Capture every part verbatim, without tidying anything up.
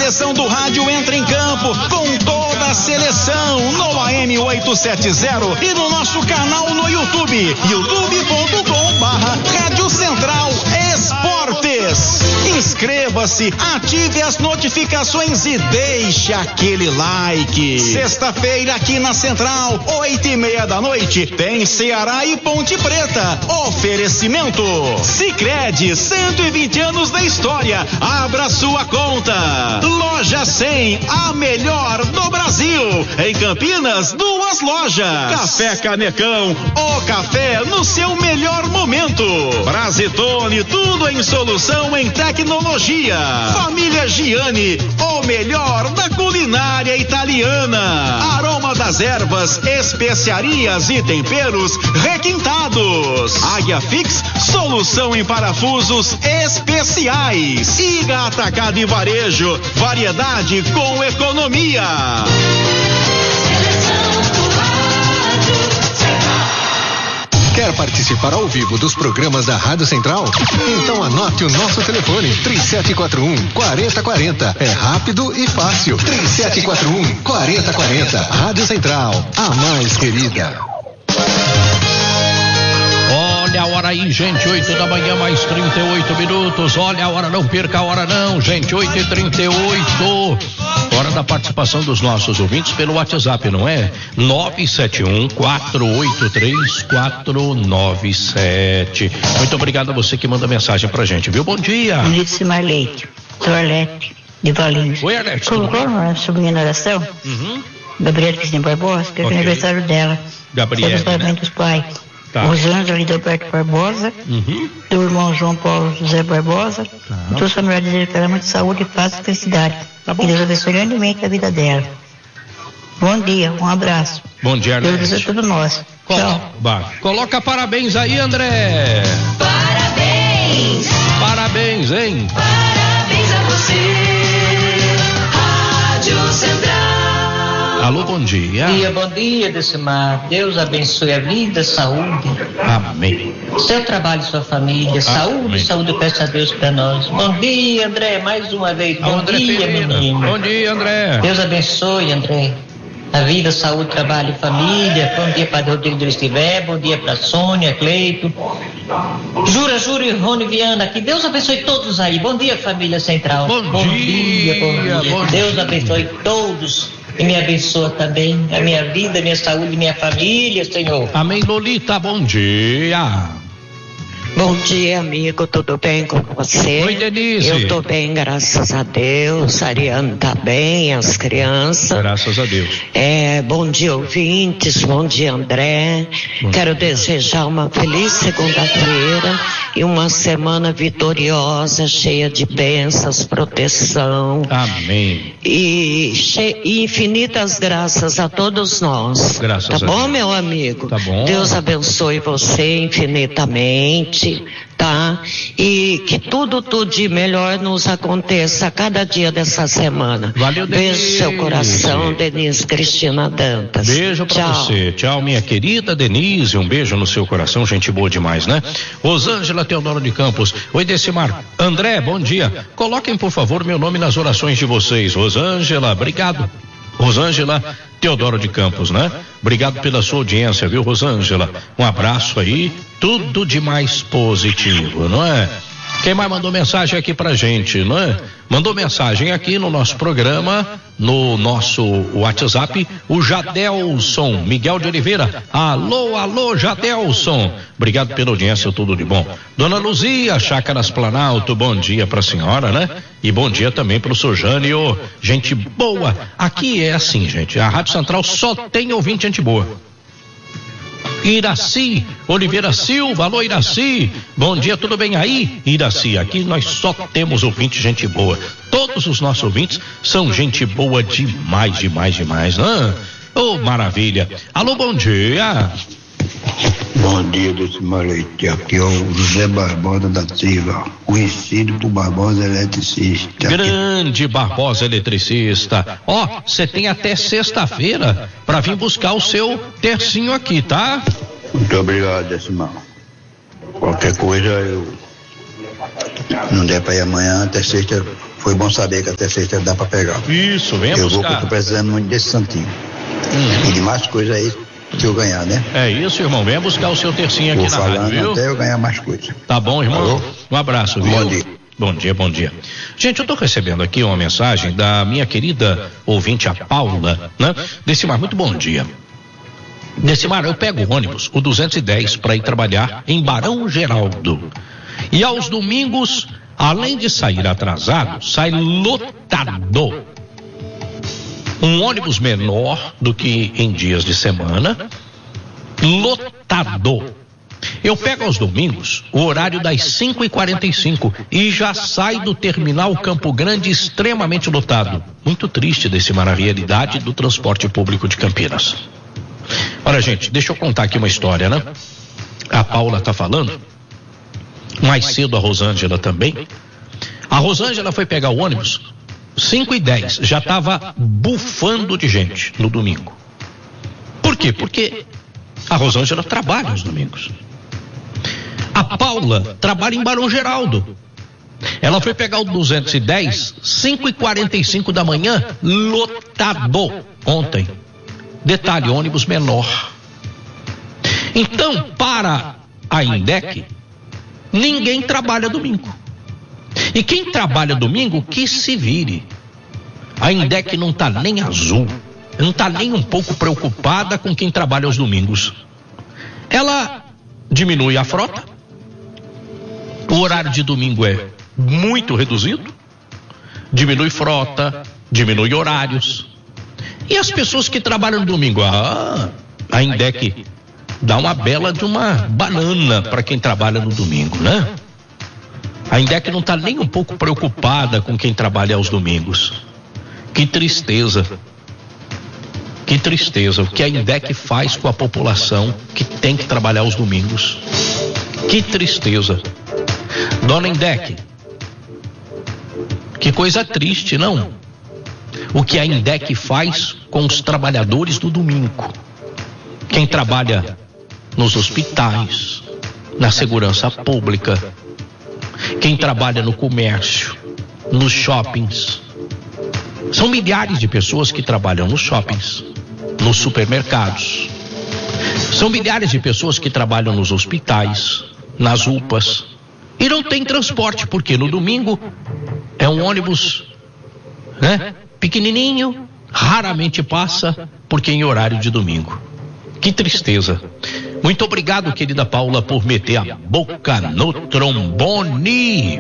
seleção do rádio entra em campo com toda a seleção no A M oitocentos e setenta e no nosso canal no YouTube, youtube ponto com barra Rádio Central Esportes. Inscreva-se, ative as notificações e deixe aquele like. Sexta-feira aqui na Central, oito e meia da noite, tem Ceará e Ponte Preta. Oferecimento Sicredi, cento e vinte anos da história. Abra sua conta. Loja cem, a melhor do Brasil. Em Campinas, duas lojas. Café Canecão, o café no seu melhor momento. Brasitone, tudo em solução em tecnologia. Família Giani, o melhor da culinária italiana. Aroma das ervas, especiarias e temperos requintados. Águia Fix, solução em parafusos especiais. Iga Atacado e Varejo, variedade com economia. Quer participar ao vivo dos programas da Rádio Central? Então anote o nosso telefone, três sete quatro um, quatro zero quatro zero. É rápido e fácil. três sete quatro um, quatro zero quatro zero. Rádio Central, a mais querida. Olha a hora aí, gente, oito da manhã, mais trinta e oito minutos. Olha a hora, não perca a hora não, gente, oito e trinta e oito. Hora da participação dos nossos ouvintes pelo WhatsApp, não é? nove sete um, quatro oito três, quatro nove sete. Muito obrigado a você que manda mensagem pra gente, viu? Bom dia. Bom dia, Simar Leite. Sou Arlete, de Valinhos. Oi, Arlete. Colocou na sobrinha na oração? Uhum. Gabriela Cristina Barbosa, que é o Okay. aniversário dela. Gabriela, Foi né? dos pais. Tá. Rosângela e Alberto Barbosa, Uhum. do irmão João Paulo José Barbosa. Tá. E todos os familiares desejam para ela muita saúde, paz e felicidade. Tá bom. E Deus abençoe grandemente a vida dela. Bom dia, um abraço. Bom dia, Deus Arlete. abençoe tudo nosso. Colo- Tchau. Bah, Coloca parabéns aí, André. Parabéns, Parabéns, hein? parabéns a você, Rádio Central. Alô, bom dia. Bom dia, bom dia, Decimar. Deus abençoe a vida, saúde, Amém. seu trabalho, sua família, saúde, Amém. saúde, eu peço a Deus para nós. Bom dia, André, mais uma vez. Alô, Bom André dia, Ferreira. menino. Bom dia, André. Deus abençoe, André. A vida, saúde, trabalho e família. Bom dia para Rodrigo do Estiver. Bom dia para Sônia, Cleito. Jura, Júlio e Rony Viana. Que Deus abençoe todos aí. Bom dia, família Central. Bom dia, dia, bom dia. bom Deus dia. abençoe todos. E me abençoa também a minha vida, a minha saúde, minha família, Senhor. Amém, Lolita, bom dia. Bom dia, amigo, tudo bem com você? Oi, Denise. Eu tô bem, graças a Deus. A Ariane tá bem, as crianças. Graças a Deus. É, bom dia, ouvintes, bom dia, André. Bom Quero desejar uma feliz segunda-feira e uma semana vitoriosa, cheia de bênçãos, proteção Amém. e, che- e infinitas graças a todos nós. Graças tá a bom, Deus. meu amigo? Tá bom. Deus abençoe você infinitamente, tá? E que tudo, tudo de melhor nos aconteça a cada dia dessa semana. Valeu, Beijo Denise. no seu coração, Denise Cristina Dantas. Beijo pra Tchau. você. Tchau, minha querida Denise. Um beijo no seu coração. Gente boa demais, né? Rosângela Teodoro de Campos. Oi, Decimar. André, bom dia. Coloquem, por favor, meu nome nas orações de vocês. Rosângela, obrigado. Rosângela Teodoro de Campos, né? Obrigado pela sua audiência, viu, Rosângela? Um abraço aí. Tudo de mais positivo, não é? Quem mais mandou mensagem aqui pra gente, não é? Mandou mensagem aqui no nosso programa, no nosso WhatsApp, o Jadelson Miguel de Oliveira. Alô, alô, Jadelson. Obrigado pela audiência, tudo de bom. Dona Luzia, Chácaras Planalto, bom dia pra senhora, né? E bom dia também pro seu Jânio. Gente boa. Aqui é assim, gente, a Rádio Central só tem ouvinte gente boa. Iraci Oliveira Silva, alô Iraci, bom dia, tudo bem aí? Iraci, aqui nós só temos ouvinte gente boa, todos os nossos ouvintes são gente boa demais, demais, demais, né? Ô, maravilha. Alô, bom dia. Bom dia, Decimar Leite. Aqui é o José Barbosa da Silva, conhecido por Barbosa Eletricista. Grande Barbosa Eletricista. Ó, você tem até sexta-feira pra vir buscar o seu tercinho aqui, tá? Muito obrigado, Decimar. Qualquer coisa eu não der pra ir amanhã, até sexta Foi bom saber que até sexta dá para pegar. Isso, venha eu buscar. Eu vou, que eu tô precisando muito desse santinho. Hum. E de mais coisa aí que eu ganhar, né? É isso, irmão. Venha buscar o seu tercinho aqui vou na rádio, viu? Até eu ganhar mais coisa. Tá bom, irmão? Alô? Um abraço, viu? Bom dia. Bom dia, bom dia. Gente, eu tô recebendo aqui uma mensagem da minha querida ouvinte, a Paula, né? Decimar, muito bom dia. Decimar, eu pego o ônibus, o duzentos e dez, para ir trabalhar em Barão Geraldo. E aos domingos, além de sair atrasado, sai lotado. Um ônibus menor do que em dias de semana, lotado. Eu pego aos domingos o horário das cinco e quarenta e cinco e já sai do terminal Campo Grande extremamente lotado. Muito triste desse a realidade do transporte público de Campinas. Olha, gente, deixa eu contar aqui uma história, né? A Paula tá falando, mais cedo a Rosângela também. A Rosângela foi pegar o ônibus cinco e dez, já estava bufando de gente no domingo. Por quê? Porque a Rosângela trabalha aos domingos. A Paula trabalha em Barão Geraldo. Ela foi pegar o duzentos e dez, cinco e quarenta e cinco da manhã, lotado ontem. Detalhe, ônibus menor. Então, para a INDEC, ninguém trabalha domingo. E quem trabalha domingo, que se vire. A INDEC não está nem azul, não está nem um pouco preocupada com quem trabalha aos domingos. Ela diminui a frota, o horário de domingo é muito reduzido, diminui frota, diminui horários. E as pessoas que trabalham no domingo, ah, a INDEC dá uma bela de uma banana para quem trabalha no domingo, né? A INDEC não está nem um pouco preocupada com quem trabalha aos domingos. Que tristeza. Que tristeza. O que a INDEC faz com a população que tem que trabalhar aos domingos. Que tristeza. Dona INDEC, que coisa triste, não? O que a INDEC faz com os trabalhadores do domingo. Quem trabalha nos hospitais, na segurança pública, quem trabalha no comércio, nos shoppings. São milhares de pessoas que trabalham nos shoppings, nos supermercados. São milhares de pessoas que trabalham nos hospitais, nas U P As. E não tem transporte, porque no domingo é um ônibus, né, pequenininho, raramente passa, porque em horário de domingo. Que tristeza. Muito obrigado, querida Paula, por meter a boca no trombone.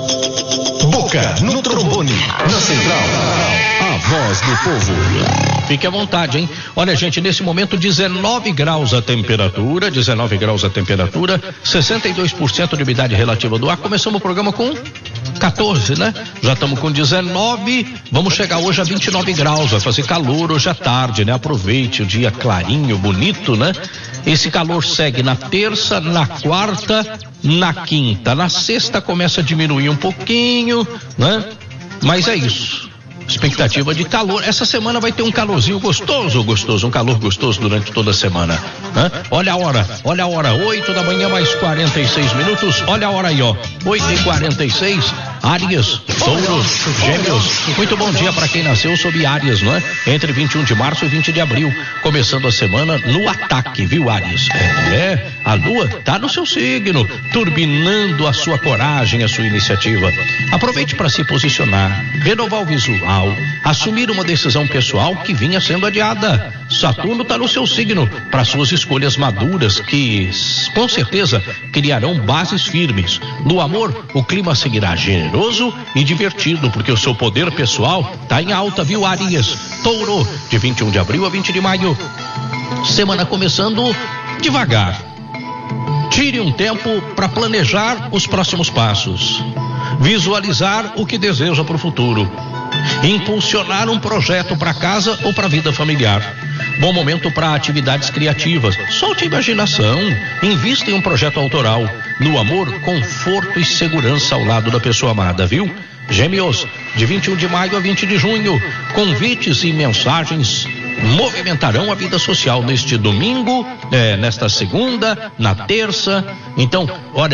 Boca no trombone, na Central, a voz do povo. Fique à vontade, hein? Olha, gente, nesse momento dezenove graus a temperatura, dezenove graus a temperatura, sessenta e dois por cento de umidade relativa do ar. Começamos o programa com quatorze, né? Já estamos com dezenove, vamos chegar hoje a vinte e nove graus, vai fazer calor hoje à tarde, né? Aproveite o dia clarinho, bonito, né? Esse calor segue na terça, na quarta, na quinta, na sexta começa a diminuir um pouquinho, né? Mas é isso. Expectativa de calor. Essa semana vai ter um calorzinho gostoso, gostoso, um calor gostoso durante toda a semana, né? Olha a hora, olha a hora, oito da manhã mais quarenta e seis minutos, olha a hora aí, ó, oito e quarenta e seis, Áries, Touros, Gêmeos. Muito bom dia para quem nasceu sob Áries, não é? Entre vinte e um de março e vinte de abril, começando a semana no ataque, viu, Áries? É, é, a lua tá no seu signo, turbinando a sua coragem, a sua iniciativa. Aproveite para se posicionar, renovar o visual, assumir uma decisão pessoal que vinha sendo adiada. Saturno está no seu signo para suas escolhas maduras que com certeza criarão bases firmes. No amor, o clima seguirá generoso e divertido, porque o seu poder pessoal está em alta, viu, Áries? Touro, de vinte e um de abril a vinte de maio, semana começando devagar. Tire um tempo para planejar os próximos passos, visualizar o que deseja para o futuro, impulsionar um projeto para casa ou para a vida familiar. Bom momento para atividades criativas. Solte a imaginação, invista em um projeto autoral. No amor, conforto e segurança ao lado da pessoa amada, viu? Gêmeos, de vinte e um de maio a vinte de junho, convites e mensagens movimentarão a vida social neste domingo, é, nesta segunda, na terça. Então, olha,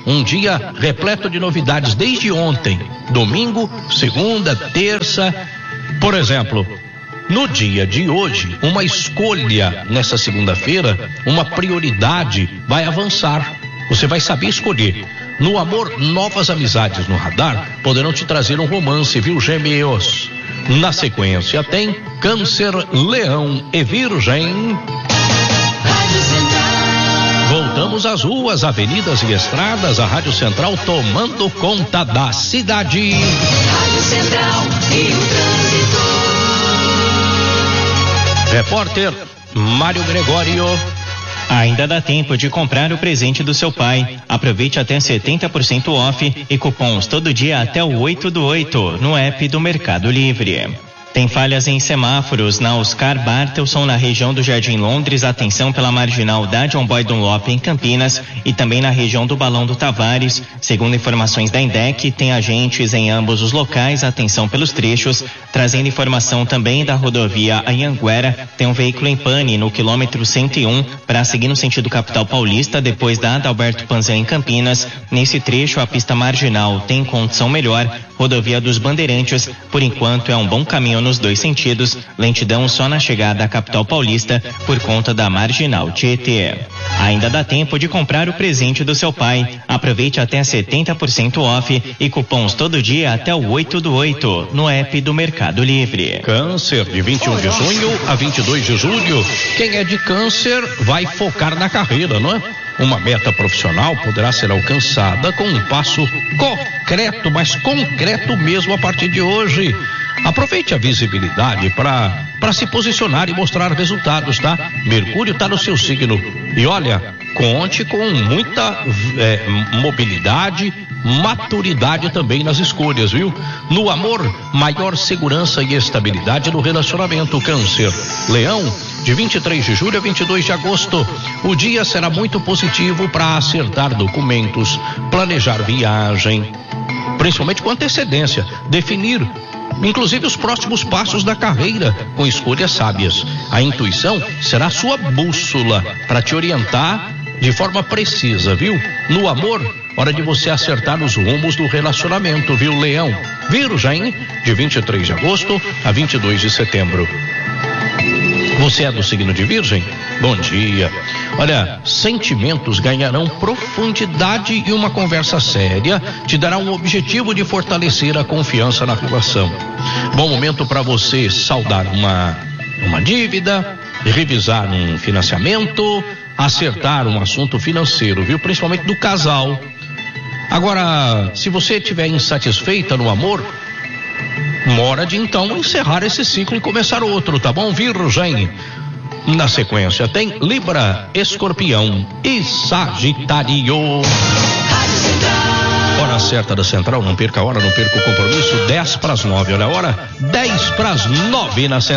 um dia repleto de novidades desde ontem, domingo, segunda, terça. Por exemplo, no dia de hoje, uma escolha nessa segunda-feira, uma prioridade vai avançar. Você vai saber escolher. No amor, novas amizades no radar poderão te trazer um romance, viu, gêmeos? Na sequência tem Câncer, Leão e Virgem. Voltamos às ruas, avenidas e estradas, a Rádio Central tomando conta da cidade. Rádio Central e o trânsito. Repórter Mário Gregório. Ainda dá tempo de comprar o presente do seu pai. Aproveite até setenta por cento off e cupons todo dia até o oito do oito no app do Mercado Livre. Tem falhas em semáforos na Oscar Bartelson, na região do Jardim Londres. Atenção pela marginal da John Boy Dunlop em Campinas e também na região do Balão do Tavares. Segundo informações da INDEC, tem agentes em ambos os locais. Atenção pelos trechos. Trazendo informação também da rodovia Anhanguera, tem um veículo em pane no quilômetro cento e um para seguir no sentido capital paulista, depois da Adalberto Panzan em Campinas. Nesse trecho, a pista marginal tem condição melhor. Rodovia dos Bandeirantes, por enquanto, é um bom caminho nos dois sentidos. Lentidão só na chegada à capital paulista por conta da marginal Tietê. Ainda dá tempo de comprar o presente do seu pai. Aproveite até setenta por cento off e cupons todo dia até o oito do oito no app do Mercado Livre. Câncer, de vinte e um de junho a vinte e dois de julho. Quem é de câncer vai focar na carreira, não é? Uma meta profissional poderá ser alcançada com um passo concreto, mas concreto mesmo a partir de hoje. Aproveite a visibilidade para para se posicionar e mostrar resultados, tá? Mercúrio está no seu signo. E olha, conte com muita é, mobilidade, maturidade também nas escolhas, viu? No amor, maior segurança e estabilidade no relacionamento. Câncer, Leão, de vinte e três de julho a vinte e dois de agosto. O dia será muito positivo para acertar documentos, planejar viagem, principalmente com antecedência, definir inclusive os próximos passos da carreira com escolhas sábias. A intuição será sua bússola para te orientar de forma precisa, viu? No amor, hora de você acertar os rumos do relacionamento, viu, Leão? Virgem, de vinte e três de agosto a vinte e dois de setembro. Você é do signo de Virgem? Bom dia. Olha, sentimentos ganharão profundidade e uma conversa séria te dará um objetivo de fortalecer a confiança na relação. Bom momento para você saldar uma, uma dívida, revisar um financiamento, acertar um assunto financeiro, viu? Principalmente do casal. Agora, se você estiver insatisfeita no amor, hora de então encerrar esse ciclo e começar outro, tá bom, Virgem? Na sequência tem Libra, Escorpião e Sagitário. Hora certa da Central, não perca a hora, não perca o compromisso, dez para as nove, olha a hora, dez para as nove na Central.